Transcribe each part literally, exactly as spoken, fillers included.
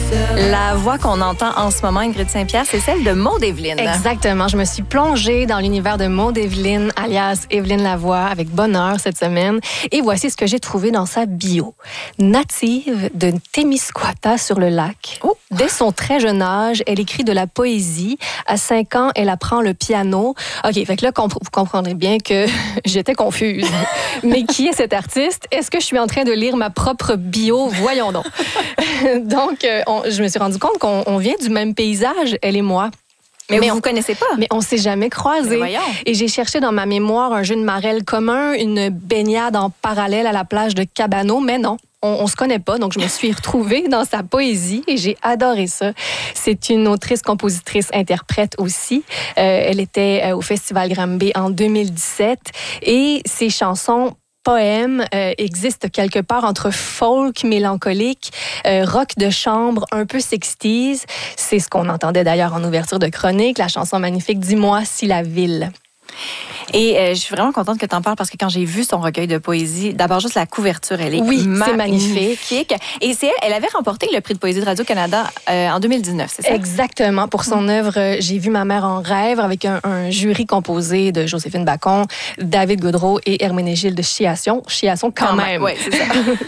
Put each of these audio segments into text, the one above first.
La voix qu'on entend en ce moment, Ingrid Saint-Pierre, c'est celle de Maud Evelyne. Exactement. Je me suis plongée dans l'univers de Maud Evelyne, alias Evelyne Lavoie, avec bonheur cette semaine. Et voici ce que j'ai trouvé dans sa bio. Native de Témiscouata sur le lac. Oh. Dès son très jeune âge, elle écrit de la poésie. À cinq ans, elle apprend le piano. OK, fait que là, vous comprendrez bien que j'étais confuse. Mais qui est cet artiste? Est-ce que je suis en train de lire ma propre bio? Voyons donc. Donc, on, je me suis rendu compte qu'on on vient du même paysage, elle et moi. Mais, mais vous ne connaissez pas. Mais on s'est jamais croisés. Et j'ai cherché dans ma mémoire un jeu de marelle commun, une baignade en parallèle à la plage de Cabano, mais non. On, on se connaît pas, donc je me suis retrouvée dans sa poésie et j'ai adoré ça. C'est une autrice, compositrice, interprète aussi. Euh, elle était euh, au Festival Granby en deux mille dix-sept et ses chansons poème euh, existe quelque part entre folk mélancolique, euh, rock de chambre, un peu sixties. C'est ce qu'on entendait d'ailleurs en ouverture de chronique, la chanson magnifique « Dis-moi si la ville ». Et euh, je suis vraiment contente que tu en parles parce que quand j'ai vu son recueil de poésie, d'abord juste la couverture, elle est oui, magnifique. C'est magnifique. Et c'est elle, elle avait remporté le prix de poésie de Radio-Canada euh, en deux mille dix-neuf, c'est ça? Exactement. Pour son mmh. œuvre euh, « J'ai vu ma mère en rêve » avec un, un jury composé de Joséphine Bacon, David Gaudreault et Herménégilde Chiasson. Chiasson quand, quand même. même. Oui, c'est ça.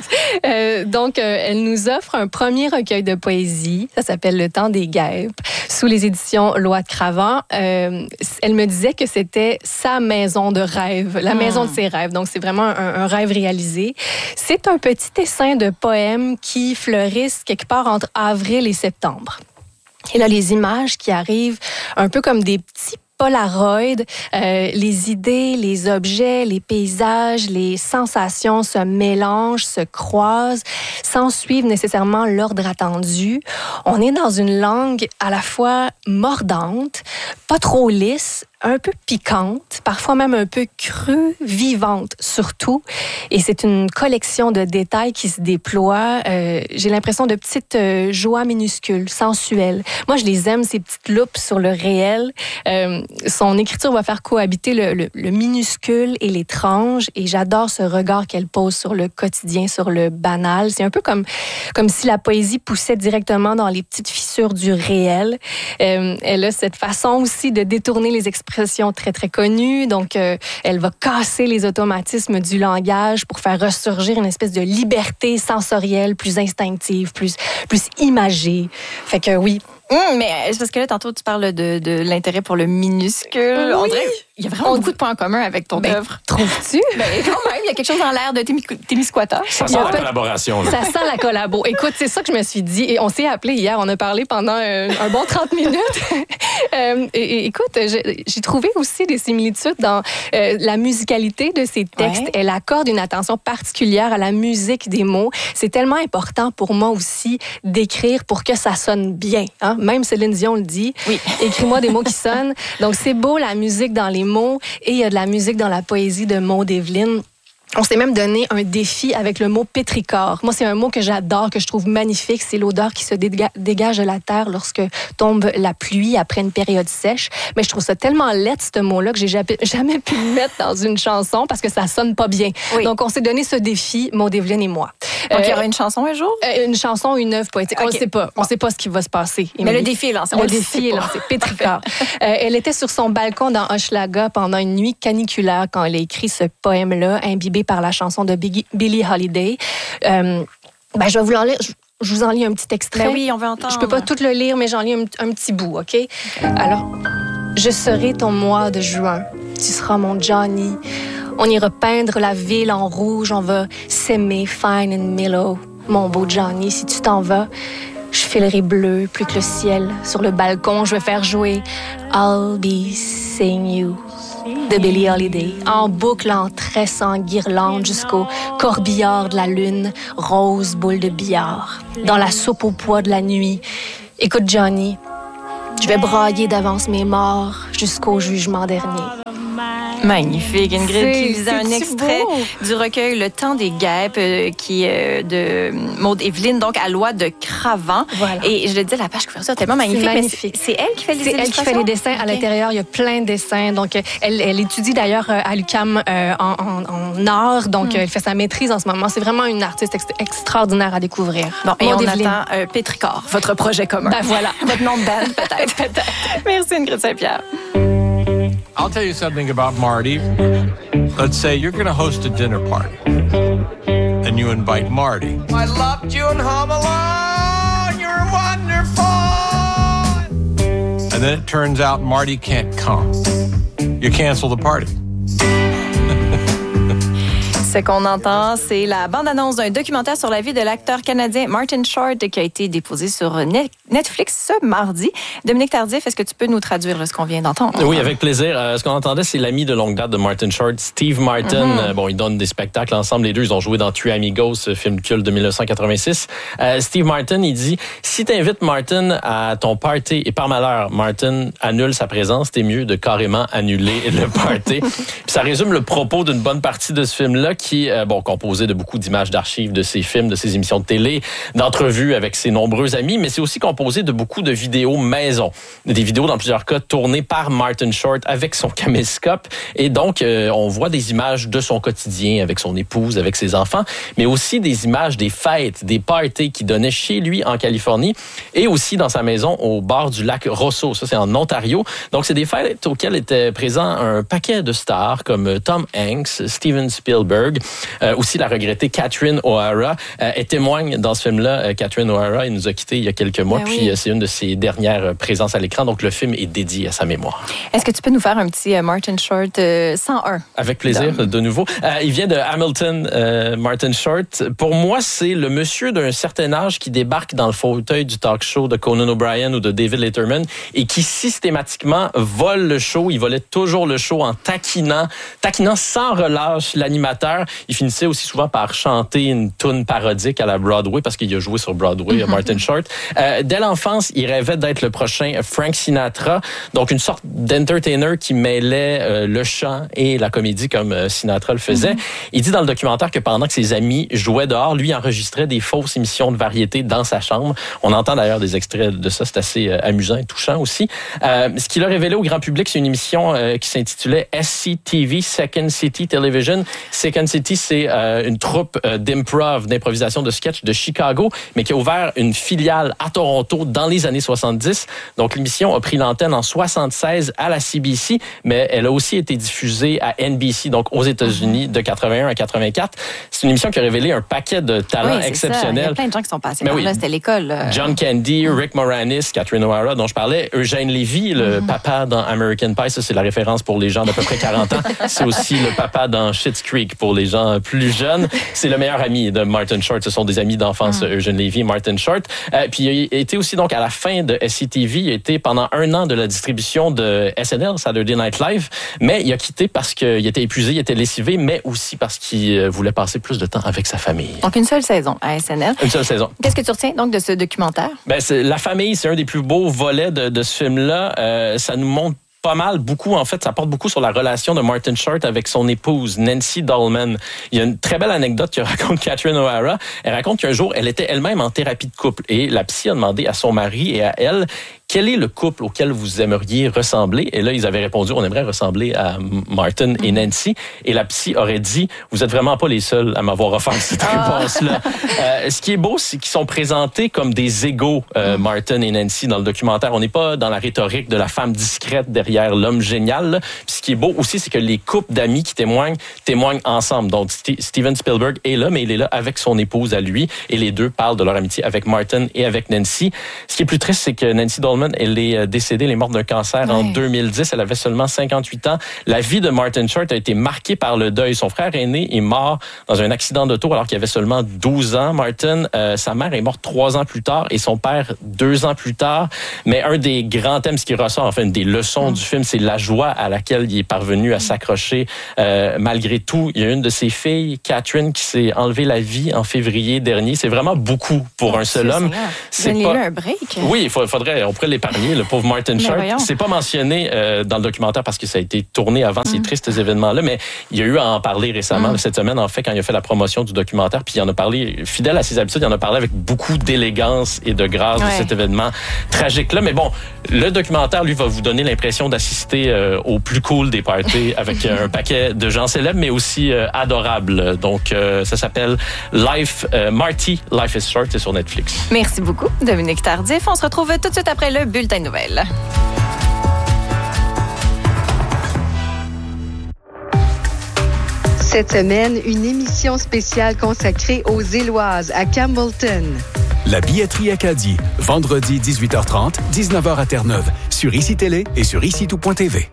euh, donc, euh, elle nous offre un premier recueil de poésie. Ça s'appelle « Le temps des guêpes » sous les éditions Loi de Cravant. Euh, elle me disait que c'était sa maison de rêve, la mmh. maison de ses rêves. Donc, c'est vraiment un, un rêve réalisé. C'est un petit essaim de poèmes qui fleurissent quelque part entre avril et septembre. Et là, les images qui arrivent un peu comme des petits Polaroid, euh, les idées, les objets, les paysages, les sensations se mélangent, se croisent, sans suivre nécessairement l'ordre attendu. On est dans une langue à la fois mordante, pas trop lisse, un peu piquante, parfois même un peu crue, vivante surtout. Et c'est une collection de détails qui se déploient. Euh, j'ai l'impression de petites euh, joies minuscules, sensuelles. Moi, je les aime, ces petites loupes sur le réel. Euh, son écriture va faire cohabiter le, le, le minuscule et l'étrange. Et j'adore ce regard qu'elle pose sur le quotidien, sur le banal. C'est un peu comme, comme si la poésie poussait directement dans les petites fissures du réel. Euh, elle a cette façon aussi de détourner les expressions expression très, très connue. Donc, euh, elle va casser les automatismes du langage pour faire ressurgir une espèce de liberté sensorielle plus instinctive, plus, plus imagée. Fait que oui. Mmh, mais c'est parce que là, tantôt, tu parles de, de l'intérêt pour le minuscule. Oui. On dirait il y a vraiment On beaucoup dit... de points en commun avec ton ben, œuvre. Trouves-tu? Ben, quand même, il y a quelque chose dans l'air de Témiscouata. Ça sent la collaboration. Là. Ça sent la collabo. Écoute, c'est ça que je me suis dit. Et on s'est appelé hier. On a parlé pendant un, un bon trente minutes. euh, et, et, écoute, j'ai, j'ai trouvé aussi des similitudes dans euh, la musicalité de ses textes. Ouais. Elle accorde une attention particulière à la musique des mots. C'est tellement important pour moi aussi d'écrire pour que ça sonne bien. Hein? Même Céline Dion le dit. Oui. Écris-moi des mots qui sonnent. Donc, c'est beau, la musique dans les mots. Et il y a de la musique dans la poésie de Maud Evelyne. On s'est même donné un défi avec le mot pétrichor. Moi, c'est un mot que j'adore, que je trouve magnifique. C'est l'odeur qui se déga- dégage de la terre lorsque tombe la pluie après une période sèche. Mais je trouve ça tellement laid, ce mot-là, que j'ai jamais, jamais pu le mettre dans une chanson parce que ça sonne pas bien. Oui. Donc, on s'est donné ce défi, Maud Evelyne et moi. Donc, euh, il y aura une chanson un jour? Euh, une chanson, une œuvre poétique. Okay. On ne sait pas. On ne sait pas ce qui va se passer. Mais le défi est lancé. Le, le défi est lancé. Pétrichor. euh, elle était sur son balcon dans Hochelaga pendant une nuit caniculaire quand elle a écrit ce poème-là, imbibé par la chanson de Biggie, Billie Holiday. Euh, ben, je vais vous en lire. Je, je vous en lis un petit extrait. Ben oui, on veut entendre. Je peux pas tout le lire, mais j'en lis un, un petit bout, OK? okay? Alors, je serai ton mois de juin. Tu seras mon Johnny. On ira peindre la ville en rouge. On va s'aimer fine and mellow. Mon beau Johnny, si tu t'en vas, je filerai bleu plus que le ciel. Sur le balcon, je vais faire jouer I'll be seeing you de Billie Holiday, en boucle, en tressant guirlande jusqu'au corbillard de la lune, rose boule de billard, dans la soupe au pois de la nuit. Écoute, Johnny, je vais brailler d'avance mes morts jusqu'au jugement dernier. Magnifique. Ingrid qui lisait un extrait beau. du recueil Le Temps des Guêpes, euh, qui est euh, de Maude Evelyne, donc à Loi de Cravant. Voilà. Et je le dis, la page couverture est tellement magnifique. C'est magnifique. C'est elle qui fait les C'est elle qui fait les dessins. À okay. l'intérieur, il y a plein de dessins. Donc, elle, elle étudie d'ailleurs à l'U Q A M euh, en, en, en art. Donc, mm. elle fait sa maîtrise en ce moment. C'est vraiment une artiste ex- extraordinaire à découvrir. Bon, et Maude on Evelyne. attend euh, Pétricor, votre projet commun. Ben voilà. Votre nom de band, peut-être. peut-être. Merci, Ingrid Saint-Pierre. I'll tell you something about Marty. Let's say you're going to host a dinner party, and you invite Marty. I loved you in Home Alone. You're wonderful. And then it turns out Marty can't come. You cancel the party. Ce qu'on entend, c'est la bande-annonce d'un documentaire sur la vie de l'acteur canadien Martin Short qui a été déposé sur Netflix ce mardi. Dominique Tardif, est-ce que tu peux nous traduire là, ce qu'on vient d'entendre? Oui, avec plaisir. Euh, ce qu'on entendait, c'est l'ami de longue date de Martin Short, Steve Martin. Mm-hmm. Euh, bon, ils donnent des spectacles ensemble. Les deux, ils ont joué dans Three Amigos, film culte de dix-neuf cent quatre-vingt-six. Euh, Steve Martin, il dit, si t'invites Martin à ton party et par malheur, Martin annule sa présence, t'es mieux de carrément annuler le party. Puis ça résume le propos d'une bonne partie de ce film-là qui est, bon, composé de beaucoup d'images d'archives de ses films, de ses émissions de télé, d'entrevues avec ses nombreux amis, mais c'est aussi composé de beaucoup de vidéos maison. Des vidéos, dans plusieurs cas, tournées par Martin Short avec son caméscope. Et donc, euh, on voit des images de son quotidien avec son épouse, avec ses enfants, mais aussi des images des fêtes, des parties qu'il donnait chez lui en Californie et aussi dans sa maison au bord du lac Rosso. Ça, c'est en Ontario. Donc, c'est des fêtes auxquelles étaient présents un paquet de stars comme Tom Hanks, Steven Spielberg, euh, aussi la regrettée Catherine O'Hara. Euh, elle témoigne dans ce film-là. Euh, Catherine O'Hara, elle nous a quittés il y a quelques mois, ben puis oui. euh, c'est une de ses dernières présences à l'écran. Donc, le film est dédié à sa mémoire. Est-ce que tu peux nous faire un petit euh, Martin Short euh, cent un? Avec plaisir, Donc. de nouveau. Euh, il vient de Hamilton, euh, Martin Short. Pour moi, c'est le monsieur d'un certain âge qui débarque dans le fauteuil du talk show de Conan O'Brien ou de David Letterman et qui systématiquement vole le show. Il volait toujours le show en taquinant, taquinant sans relâche l'animateur. Il finissait aussi souvent par chanter une toune parodique à la Broadway parce qu'il a joué sur Broadway, mm-hmm. Martin Short. Euh, dès l'enfance, il rêvait d'être le prochain Frank Sinatra, donc une sorte d'entertainer qui mêlait euh, le chant et la comédie comme euh, Sinatra le faisait. Mm-hmm. Il dit dans le documentaire que pendant que ses amis jouaient dehors, lui enregistrait des fausses émissions de variété dans sa chambre. On entend d'ailleurs des extraits de ça, c'est assez euh, amusant et touchant aussi. Euh, ce qu'il a révélé au grand public, c'est une émission euh, qui s'intitulait S C T V, Second City Television. Second City, c'est euh, une troupe euh, d'improv, d'improvisation de sketch de Chicago, mais qui a ouvert une filiale à Toronto dans les années soixante-dix. Donc, l'émission a pris l'antenne en soixante-seize à la C B C, mais elle a aussi été diffusée à N B C, donc aux États-Unis, de quatre-vingt-un à quatre-vingt-quatre. C'est une émission qui a révélé un paquet de talents oui, exceptionnels. Ça. Il y a plein de gens qui sont passés mais par oui. là, c'était l'école. Euh... John Candy, Rick Moranis, Catherine O'Hara, dont je parlais, Eugène Levy, le mm-hmm. papa dans American Pie, ça c'est la référence pour les gens d'à peu près quarante ans. C'est aussi le papa dans Schitt's Creek pour les gens plus jeunes. C'est le meilleur ami de Martin Short. Ce sont des amis d'enfance, mm. Eugène Levy et Martin Short. Euh, puis il a été aussi donc à la fin de S C T V, il a été pendant un an de la distribution de S N L, Saturday Night Live, mais il a quitté parce qu'il était épuisé, il était lessivé, mais aussi parce qu'il voulait passer plus de temps avec sa famille. Donc une seule saison à S N L. Une seule saison. Qu'est-ce que tu retiens donc de ce documentaire? Ben, c'est, la famille, c'est un des plus beaux volets de, de ce film-là. Euh, ça nous montre pas mal, beaucoup, en fait, ça porte beaucoup sur la relation de Martin Short avec son épouse, Nancy Dolman. Il y a une très belle anecdote que raconte Catherine O'Hara. Elle raconte qu'un jour, elle était elle-même en thérapie de couple et la psy a demandé à son mari et à elle quel est le couple auquel vous aimeriez ressembler? Et là, ils avaient répondu, on aimerait ressembler à Martin et Nancy. Et la psy aurait dit, vous êtes vraiment pas les seuls à m'avoir offert cette ah. réponse-là. Euh, ce qui est beau, c'est qu'ils sont présentés comme des égaux, euh, Martin et Nancy, dans le documentaire. On n'est pas dans la rhétorique de la femme discrète derrière l'homme génial. Là. Puis ce qui est beau aussi, c'est que les couples d'amis qui témoignent, témoignent ensemble. Donc, St- Steven Spielberg est là, mais il est là avec son épouse à lui. Et les deux parlent de leur amitié avec Martin et avec Nancy. Ce qui est plus triste, c'est que Nancy Dolman, elle est décédée, elle est morte d'un cancer ouais. en deux mille dix. Elle avait seulement cinquante-huit ans. La vie de Martin Short a été marquée par le deuil. Son frère aîné est mort dans un accident d'auto alors qu'il avait seulement douze ans. Martin, euh, sa mère est morte trois ans plus tard et son père deux ans plus tard. Mais un des grands thèmes, ce qui ressort, enfin, une des leçons mm. du film, c'est la joie à laquelle il est parvenu à s'accrocher euh, malgré tout. Il y a une de ses filles, Catherine, qui s'est enlevée la vie en février dernier. C'est vraiment beaucoup pour oh, un seul homme. C'est pas... un break. Oui, il faudrait, on pourrait l'épargner, le pauvre Martin Short. C'est pas mentionné euh, dans le documentaire parce que ça a été tourné avant mm. ces tristes événements-là, mais il y a eu à en parler récemment, mm. cette semaine, en fait, quand il a fait la promotion du documentaire, puis il en a parlé, fidèle à ses habitudes, il en a parlé avec beaucoup d'élégance et de grâce ouais. de cet événement tragique-là. Mais bon, le documentaire, lui, va vous donner l'impression d'assister euh, au plus cool des parties avec euh, un paquet de gens célèbres, mais aussi euh, adorables. Donc, euh, ça s'appelle Life, euh, Marty, Life is Short, c'est sur Netflix. Merci beaucoup, Dominique Tardif. On se retrouve tout de suite après le bulletin de nouvelles. Cette semaine, une émission spéciale consacrée aux Éloises à Campbellton. La billetterie Acadie, vendredi dix-huit heures trente, dix-neuf heures à Terre-Neuve, sur Ici Télé et sur ici tout point t v.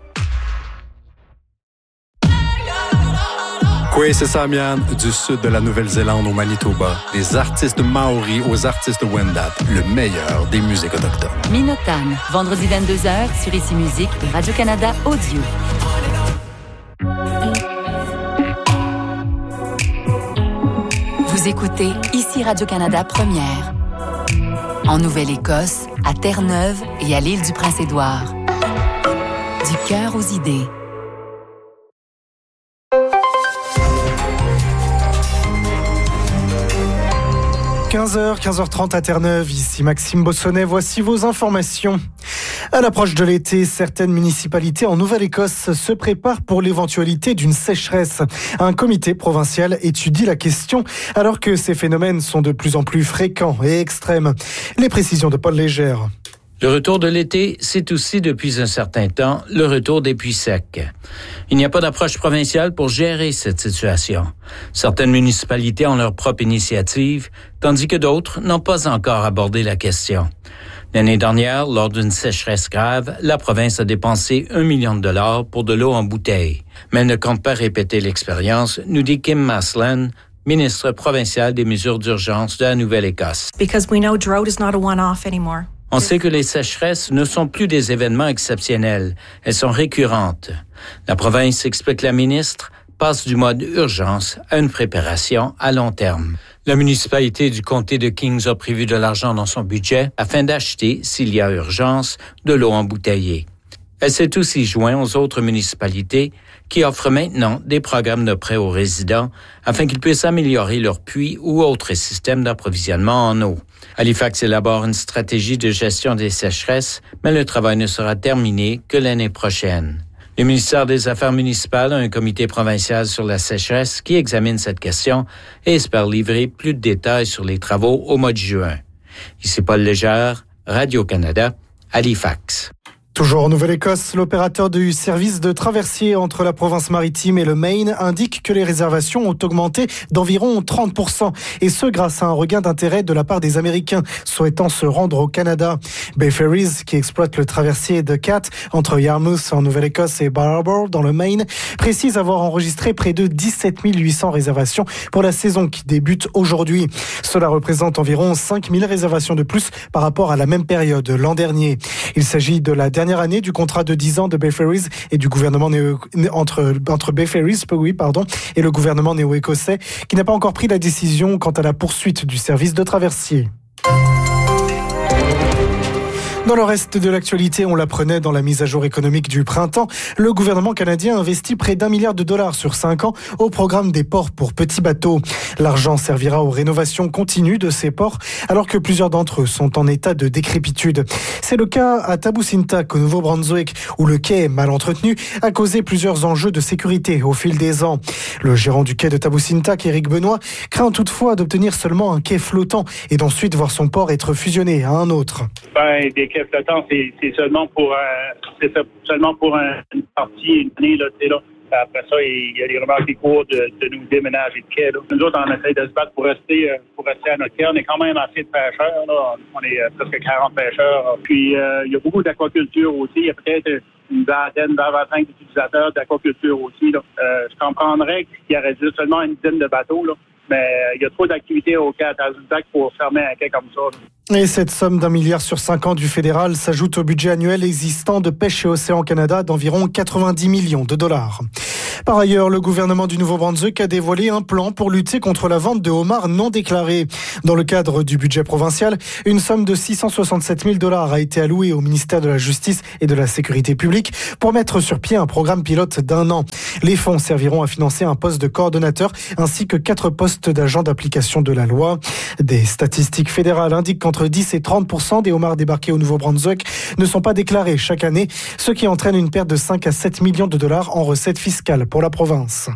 Kwesi Samian, du sud de la Nouvelle-Zélande au Manitoba, des artistes maoris aux artistes Wendat, le meilleur des musiques autochtones. Minotan, vendredi vingt-deux heures sur Ici Musique et Radio-Canada Audio. Vous écoutez Ici Radio-Canada Première. En Nouvelle-Écosse, à Terre-Neuve et à l'île du Prince-Édouard. Du cœur aux idées. quinze heures, quinze heures trente à Terre-Neuve, ici Maxime Bossonnet, voici vos informations. À l'approche de l'été, certaines municipalités en Nouvelle-Écosse se préparent pour l'éventualité d'une sécheresse. Un comité provincial étudie la question alors que ces phénomènes sont de plus en plus fréquents et extrêmes. Les précisions de Paul Légère. Le retour de l'été, c'est aussi depuis un certain temps le retour des pluies secs. Il n'y a pas d'approche provinciale pour gérer cette situation. Certaines municipalités ont leur propre initiative, tandis que d'autres n'ont pas encore abordé la question. L'année dernière, lors d'une sécheresse grave, la province a dépensé un million de dollars pour de l'eau en bouteille. Mais elle ne compte pas répéter l'expérience, nous dit Kim Maslan, ministre provinciale des mesures d'urgence de la Nouvelle-Écosse. Because we know drought is not a one-off anymore. On sait que les sécheresses ne sont plus des événements exceptionnels, elles sont récurrentes. La province, explique la ministre, passe du mode urgence à une préparation à long terme. La municipalité du comté de Kings a prévu de l'argent dans son budget afin d'acheter, s'il y a urgence, de l'eau embouteillée. Elle s'est aussi jointe aux autres municipalités qui offrent maintenant des programmes de prêt aux résidents afin qu'ils puissent améliorer leurs puits ou autres systèmes d'approvisionnement en eau. Halifax élabore une stratégie de gestion des sécheresses, mais le travail ne sera terminé que l'année prochaine. Le ministère des Affaires municipales a un comité provincial sur la sécheresse qui examine cette question et espère livrer plus de détails sur les travaux au mois de juin. Ici Paul Légère, Radio-Canada, Halifax. Toujours en Nouvelle-Écosse, l'opérateur du service de traversier entre la province maritime et le Maine indique que les réservations ont augmenté d'environ trente pour cent, et ce grâce à un regain d'intérêt de la part des Américains souhaitant se rendre au Canada. Bay Ferries, qui exploite le traversier de Cat entre Yarmouth en Nouvelle-Écosse et Bar Harbor dans le Maine, précise avoir enregistré près de dix-sept mille huit cents réservations pour la saison qui débute aujourd'hui. Cela représente environ cinq mille réservations de plus par rapport à la même période l'an dernier. Il s'agit de la dernière année du contrat de dix ans de Bay Ferries et du gouvernement néo, entre, entre Bay Ferries oui, pardon, et le gouvernement néo-écossais qui n'a pas encore pris la décision quant à la poursuite du service de traversier. Dans le reste de l'actualité, on l'apprenait dans la mise à jour économique du printemps, le gouvernement canadien investit près d'un milliard de dollars sur cinq ans au programme des ports pour petits bateaux. L'argent servira aux rénovations continues de ces ports, alors que plusieurs d'entre eux sont en état de décrépitude. C'est le cas à Tabusintac, au Nouveau-Brunswick, où le quai, mal entretenu, a causé plusieurs enjeux de sécurité au fil des ans. Le gérant du quai de Tabusintac, Éric Benoît, craint toutefois d'obtenir seulement un quai flottant et d'ensuite voir son port être fusionné à un autre. Ben, des quais flottants, c'est, c'est seulement pour, euh, c'est seulement pour un, une partie, une année, là, tu sais, là. Après ça, il y a des rumeurs qui courent de, de nous déménager de quai. Là. Nous autres, on essaie de se battre pour rester, pour rester à notre quai. On est quand même assez de pêcheurs. Là. On est presque quarante pêcheurs. Puis, euh, il y a beaucoup d'aquaculture aussi. Il y a peut-être une vingtaine, vingt-cinq utilisateurs d'aquaculture aussi. Là. Euh, je comprendrais qu'il y aurait juste seulement une dizaine de bateaux. Là. Mais il y a trop d'activités au quai à Tabusintac pour fermer un quai comme ça. Là. Et cette somme d'un milliard sur cinq ans du fédéral s'ajoute au budget annuel existant de Pêche et Océan Canada d'environ quatre-vingt-dix millions de dollars. Par ailleurs, le gouvernement du Nouveau-Brunswick a dévoilé un plan pour lutter contre la vente de homards non déclarés. Dans le cadre du budget provincial, une somme de six cent soixante-sept mille dollars a été allouée au ministère de la Justice et de la Sécurité publique pour mettre sur pied un programme pilote d'un an. Les fonds serviront à financer un poste de coordonnateur ainsi que quatre postes d'agents d'application de la loi. Des statistiques fédérales indiquent qu'entre dix et trente pour cent des homards débarqués au Nouveau-Brunswick ne sont pas déclarés chaque année, ce qui entraîne une perte de cinq à sept millions de dollars en recettes fiscales pour la province.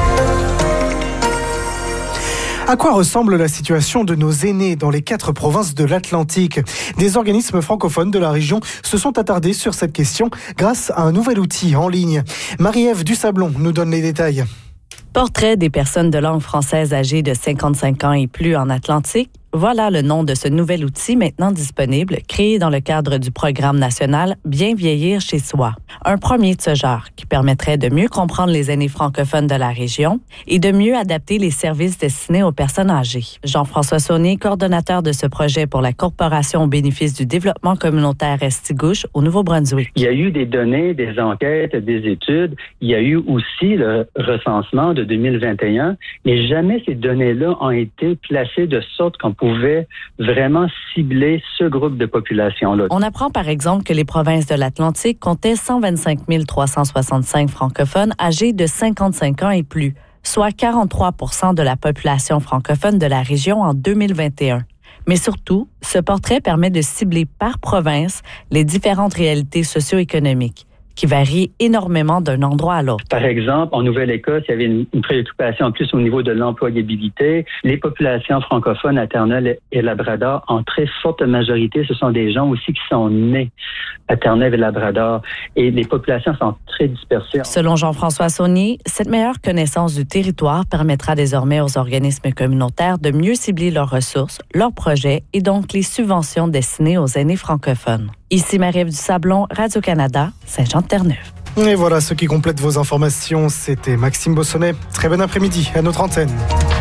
À quoi ressemble la situation de nos aînés dans les quatre provinces de l'Atlantique ? Des organismes francophones de la région se sont attardés sur cette question grâce à un nouvel outil en ligne. Marie-Ève Dusablon nous donne les détails. Portrait des personnes de langue française âgées de cinquante-cinq ans et plus en Atlantique. Voilà le nom de ce nouvel outil maintenant disponible, créé dans le cadre du programme national Bien vieillir chez soi. Un premier de ce genre qui permettrait de mieux comprendre les aînés francophones de la région et de mieux adapter les services destinés aux personnes âgées. Jean-François Saunier, coordonnateur de ce projet pour la Corporation au bénéfice du développement communautaire Restigouche au Nouveau-Brunswick. Il y a eu des données, des enquêtes, des études. Il y a eu aussi le recensement de deux mille vingt et un, mais jamais ces données-là ont été placées de sorte qu'on pouvait vraiment cibler ce groupe de population-là. On apprend par exemple que les provinces de l'Atlantique comptaient cent vingt-cinq mille trois cent soixante-cinq francophones âgés de cinquante-cinq ans et plus, soit quarante-trois pour cent de la population francophone de la région en deux mille vingt et un. Mais surtout, ce portrait permet de cibler par province les différentes réalités socio-économiques, qui varient énormément d'un endroit à l'autre. Par exemple, en Nouvelle-Écosse, il y avait une, une préoccupation en plus au niveau de l'employabilité. Les populations francophones à Terre-Neuve et Labrador, en très forte majorité, ce sont des gens aussi qui sont nés à Terre-Neuve et Labrador. Et les populations sont très dispersées. Selon Jean-François Saunier, cette meilleure connaissance du territoire permettra désormais aux organismes communautaires de mieux cibler leurs ressources, leurs projets et donc les subventions destinées aux aînés francophones. Ici Marie-Ève Dusablon, Radio-Canada, Saint-Jean-de-Terre-Neuve. Et voilà ce qui complète vos informations. C'était Maxime Bossonnet. Très bon après-midi à notre antenne.